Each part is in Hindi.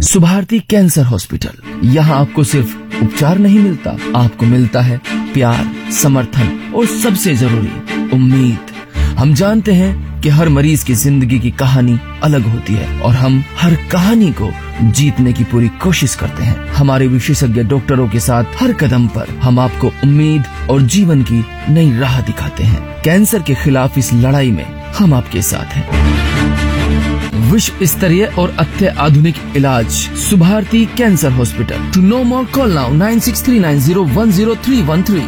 Subharti cancer hospital. यहाँ आपको सिर्फ उपचार नहीं मिलता, आपको मिलता है प्यार, समर्थन और सबसे जरूरी उम्मीद। हम जानते हैं कि हर मरीज की जिंदगी की कहानी अलग होती है और हम हर कहानी को जीतने की पूरी कोशिश करते हैं। हमारे विशेषज्ञ डॉक्टरों के साथ हर कदम पर हम आपको उम्मीद और जीवन की नई राह दिखाते हैं। कैंसर के खिलाफ इस लड़ाई में हम आपके साथ हैं। विश्व स्तरीय और अत्याधुनिक इलाज, Subharti cancer hospital. To know more call now 9639010313।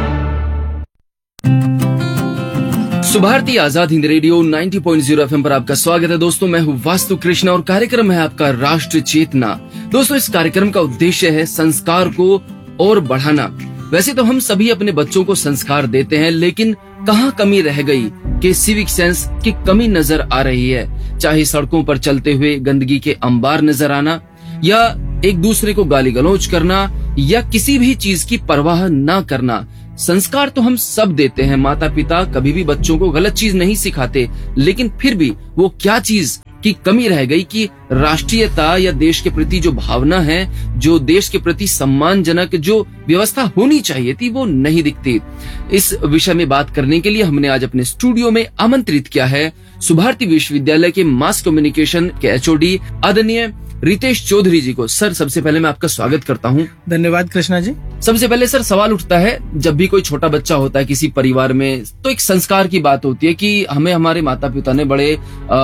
Subharti Azad Hind radio 90.0 FM पर आपका स्वागत है। दोस्तों, मैं हूँ वास्तु कृष्ण और कार्यक्रम है आपका राष्ट्र चेतना। दोस्तों, इस कार्यक्रम का उद्देश्य है संस्कार को और बढ़ाना। वैसे तो हम सभी अपने बच्चों को संस्कार देते हैं, लेकिन कहाँ कमी रह गई कि सिविक सेंस की कमी नजर आ रही है। चाहे सड़कों पर चलते हुए गंदगी के अंबार नजर आना, या एक दूसरे को गाली गलौज करना, या किसी भी चीज की परवाह न करना। संस्कार तो हम सब देते हैं। माता पिता कभी भी बच्चों को गलत चीज नहीं सिखाते, लेकिन फिर भी वो क्या चीज की कमी रह गई कि राष्ट्रीयता या देश के प्रति जो भावना है, जो देश के प्रति सम्मानजनक जो व्यवस्था होनी चाहिए थी, वो नहीं दिखती। इस विषय में बात करने के लिए हमने आज अपने स्टूडियो में आमंत्रित किया है सुभारती विश्वविद्यालय के मास कम्युनिकेशन के एचओडी आदरणीय रितेश चौधरी जी को। सर, सबसे पहले मैं आपका स्वागत करता हूं। धन्यवाद कृष्णा जी। सबसे पहले सर, सवाल उठता है, जब भी कोई छोटा बच्चा होता है किसी परिवार में, तो एक संस्कार की बात होती है कि हमें हमारे माता पिता ने बड़े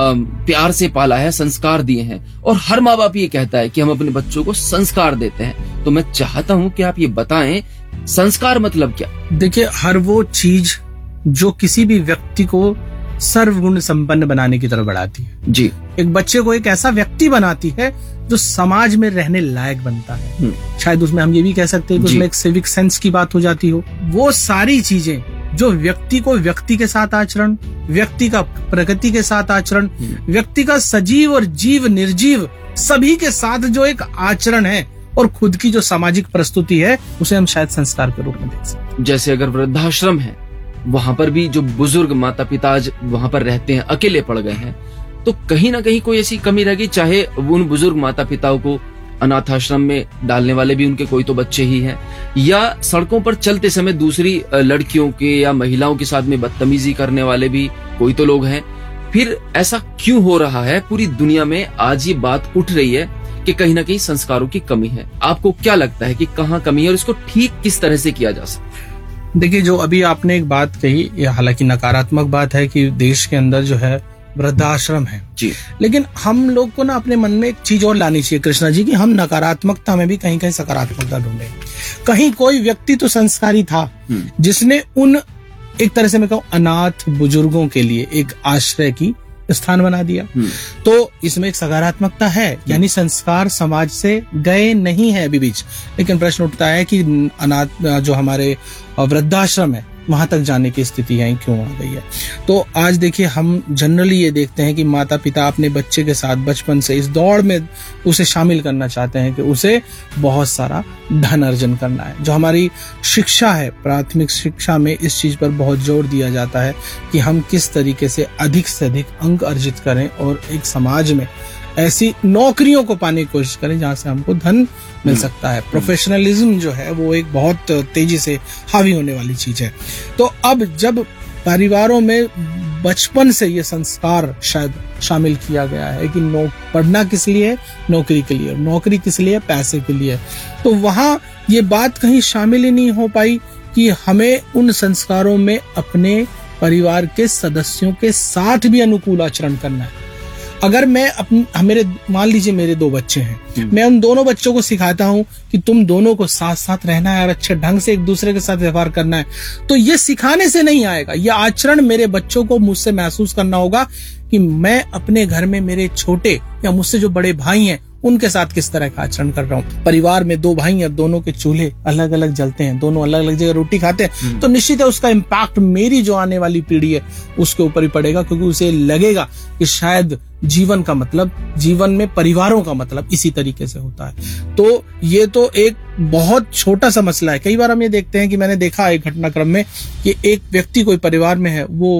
प्यार से पाला है, संस्कार दिए हैं, और हर माँ बाप ये कहता है कि हम अपने बच्चों को संस्कार देते हैं। तो मैं चाहता हूँ कि आप ये बताएं, संस्कार मतलब क्या? देखिए, हर वो चीज जो किसी भी व्यक्ति को सर्वगुण संपन्न बनाने की तरफ बढ़ाती है जी, एक बच्चे को एक ऐसा व्यक्ति बनाती है जो समाज में रहने लायक बनता है। शायद उसमें हम ये भी कह सकते हैं कि उसमें एक सिविक सेंस की बात हो जाती हो। वो सारी चीजें जो व्यक्ति को व्यक्ति के साथ आचरण, व्यक्ति का प्रकृति के साथ आचरण, व्यक्ति का सजीव और जीव निर्जीव सभी के साथ जो एक आचरण है और खुद की जो सामाजिक प्रस्तुति है, उसे हम शायद संस्कार के रूप में देख सकते हैं। जैसे अगर वृद्धाश्रम है, वहाँ पर भी जो बुजुर्ग माता पिता आज वहाँ पर रहते हैं, अकेले पड़ गए हैं, तो कहीं ना कहीं कोई ऐसी कमी रह गई। चाहे उन बुजुर्ग माता पिताओं को अनाथ आश्रम में डालने वाले भी उनके कोई तो बच्चे ही हैं, या सड़कों पर चलते समय दूसरी लड़कियों के या महिलाओं के साथ में बदतमीजी करने वाले भी कोई तो लोग हैं। फिर ऐसा क्यों हो रहा है? पूरी दुनिया में आज ये बात उठ रही है कि कहीं ना कहीं संस्कारों की कमी है। आपको क्या लगता है कि कहाँ कमी है और इसको ठीक किस तरह से किया जा सकता है? देखिए, जो अभी आपने एक बात कही, ये हालांकि नकारात्मक बात है कि देश के अंदर जो है वृद्धाश्रम है जी, लेकिन हम लोग को ना अपने मन में एक चीज और लानी चाहिए कृष्णा जी, कि हम नकारात्मकता में भी कहीं कहीं सकारात्मकता ढूंढे। कहीं कोई व्यक्ति तो संस्कारी था जिसने उन, एक तरह से मैं कहूँ, अनाथ बुजुर्गों के लिए एक आश्रय की स्थान बना दिया, तो इसमें एक सकारात्मकता है। यानी संस्कार समाज से गए नहीं है अभी बीच। लेकिन प्रश्न उठता है कि अनाथ जो हमारे वृद्धाश्रम है, वहां तक जाने की स्थिति यहीं क्यों आ गई है? तो आज देखिए, हम जनरली ये देखते हैं कि माता पिता अपने बच्चे के साथ बचपन से इस दौड़ में उसे शामिल करना चाहते हैं कि उसे बहुत सारा धन अर्जन करना है। जो हमारी शिक्षा है, प्राथमिक शिक्षा में इस चीज पर बहुत जोर दिया जाता है कि हम किस तरीके से अधिक अंक अर्जित करें और एक समाज में ऐसी नौकरियों को पाने की कोशिश करें जहां से हमको धन मिल सकता है। प्रोफेशनलिज्म जो है वो एक बहुत तेजी से हावी होने वाली चीज है। तो अब जब परिवारों में बचपन से ये संस्कार शायद शामिल किया गया है कि पढ़ना किस लिए, नौकरी के लिए, नौकरी किस लिए, पैसे के लिए, तो वहां ये बात कहीं शामिल ही नहीं हो पाई कि हमें उन संस्कारों में अपने परिवार के सदस्यों के साथ भी अनुकूल आचरण करना है। अगर मैं मेरे, मान लीजिए मेरे 2 बच्चे हैं, मैं उन दोनों बच्चों को सिखाता हूं कि तुम दोनों को साथ साथ रहना है और अच्छे ढंग से एक दूसरे के साथ व्यवहार करना है, तो ये सिखाने से नहीं आएगा। ये आचरण मेरे बच्चों को मुझसे महसूस करना होगा कि मैं अपने घर में मेरे छोटे या मुझसे जो बड़े भाई हैं उनके साथ किस तरह का आचरण कर रहा हूँ। परिवार में 2 भाई हैं, दोनों के चूल्हे अलग अलग जलते हैं, दोनों अलग अलग जगह रोटी खाते हैं, तो निश्चित है उसका इम्पैक्ट मेरी जो आने वाली पीढ़ी है उसके ऊपर ही पड़ेगा, क्योंकि उसे लगेगा कि शायद जीवन का मतलब, जीवन में परिवारों का मतलब इसी तरीके से होता है। तो ये तो एक बहुत छोटा सा मसला है। कई बार हम ये देखते हैं कि मैंने देखा है घटनाक्रम में कि एक व्यक्ति कोई परिवार में है, वो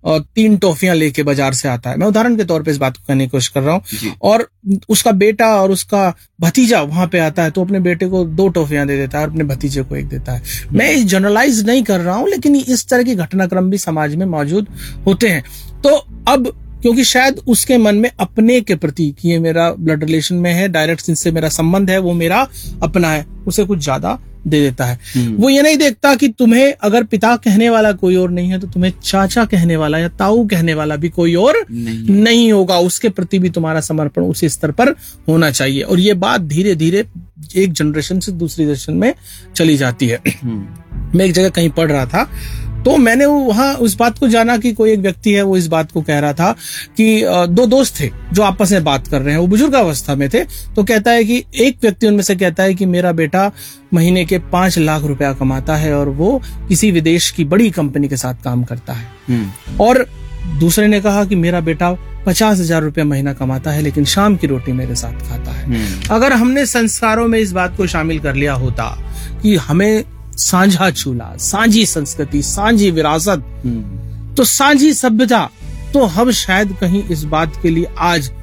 3 टॉफियां लेके बाजार से आता है, मैं उदाहरण के तौर पे इस बात को कहने की कोशिश कर रहा हूँ, और उसका बेटा और उसका भतीजा वहां पे आता है तो अपने बेटे को 2 टॉफियां दे देता है और अपने भतीजे को 1 देता है। मैं जनरलाइज नहीं कर रहा हूं, लेकिन इस तरह की घटनाक्रम भी समाज में मौजूद होते हैं। तो अब क्योंकि शायद उसके मन में अपने के प्रति कि ये मेरा ब्लड रिलेशन में है, डायरेक्ट जिनसे मेरा संबंध है, वो मेरा अपना है, उसे कुछ ज्यादा दे देता है। वो ये नहीं देखता कि तुम्हें अगर पिता कहने वाला कोई और नहीं है तो तुम्हें चाचा कहने वाला या ताऊ कहने वाला भी कोई और नहीं होगा, उसके प्रति भी तुम्हारा समर्पण उसी स्तर पर होना चाहिए। और ये बात धीरे धीरे एक जनरेशन से दूसरी जनरेशन में चली जाती है। मैं एक जगह कहीं पढ़ रहा था तो मैंने वहां उस बात को जाना कि कोई एक व्यक्ति है, वो इस बात को कह रहा था कि 2 दोस्त थे जो आपस में बात कर रहे हैं, वो बुजुर्गावस्था में थे। तो कहता है कि एक व्यक्ति उनमें से कहता है कि मेरा बेटा महीने के 5 लाख रुपया कमाता है और वो किसी विदेश की बड़ी कंपनी के साथ काम करता है। और दूसरे ने कहा कि मेरा बेटा 50,000 रुपया महीना कमाता है लेकिन शाम की रोटी मेरे साथ खाता है। अगर हमने संस्कारों में इस बात को शामिल कर लिया होता कि हमें साझा चूल्हा, साझी संस्कृति, साझी विरासत, तो साझी सभ्यता, तो हम शायद कहीं इस बात के लिए आज